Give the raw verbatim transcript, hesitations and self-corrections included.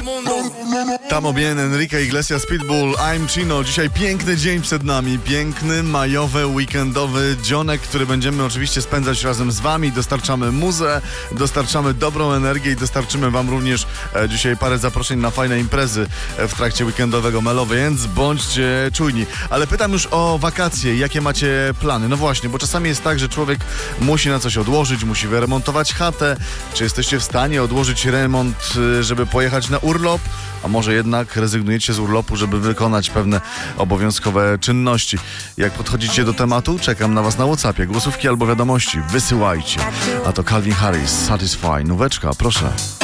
Tamo bien, Enrique Iglesias, Pitbull, I'm Chino. Dzisiaj piękny dzień przed nami, piękny, majowy, weekendowy dzionek, który będziemy oczywiście spędzać razem z wami. Dostarczamy muzę, dostarczamy dobrą energię i dostarczymy wam również e, dzisiaj parę zaproszeń na fajne imprezy e, w trakcie weekendowego melo, więc bądźcie czujni. Ale pytam już o wakacje, jakie macie plany? No właśnie, bo czasami jest tak, że człowiek musi na coś odłożyć, musi wyremontować chatę. Czy jesteście w stanie odłożyć remont, żeby pojechać na urlop? A może jednak rezygnujecie z urlopu, żeby wykonać pewne obowiązkowe czynności? Jak podchodzicie do tematu? Czekam na was na WhatsAppie. Głosówki albo wiadomości wysyłajcie. A to Calvin Harris, Satisfy. Nóweczka, proszę.